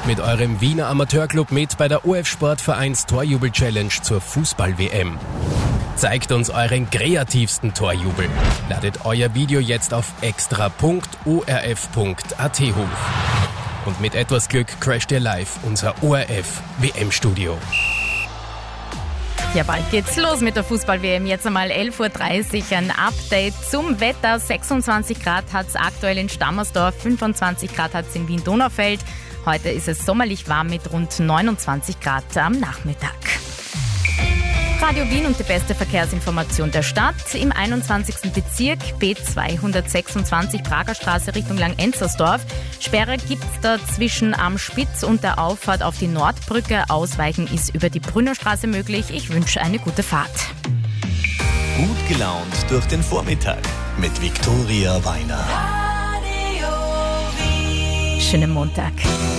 Macht mit eurem Wiener Amateurclub mit bei der OF Sportvereins Torjubel-Challenge zur Fußball-WM. Zeigt uns euren kreativsten Torjubel. Ladet euer Video jetzt auf extra.orf.at hoch. Und mit etwas Glück crasht ihr live unser ORF-WM-Studio. Ja, bald geht's los mit der Fußball-WM. Jetzt einmal 11.30 Uhr, ein Update zum Wetter. 26 Grad hat's aktuell in Stammersdorf, 25 Grad hat's in Wien-Donaufeld. Heute ist es sommerlich warm mit rund 29 Grad am Nachmittag. Radio Wien und die beste Verkehrsinformation der Stadt. Im 21. Bezirk B226 Prager Straße Richtung Langenzersdorf. Sperre gibt's da zwischen am Spitz und der Auffahrt auf die Nordbrücke. Ausweichen ist über die Brünnerstraße möglich. Ich wünsche eine gute Fahrt. Gut gelaunt durch den Vormittag mit Viktoria Weiner. Schönen Montag.